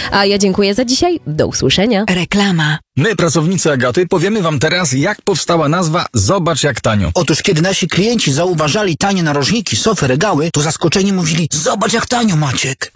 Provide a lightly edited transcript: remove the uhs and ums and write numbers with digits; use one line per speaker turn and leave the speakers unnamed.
A ja dziękuję za dzisiaj. Do usłyszenia.
Reklama.
My, pracownicy Agaty, powiemy wam teraz, jak powstała nazwa Zobacz jak tanio.
Otóż kiedy nasi klienci zauważali tanie narożniki, sofy, regały, to zaskoczeni mówili: zobacz jak tanio, Maciek.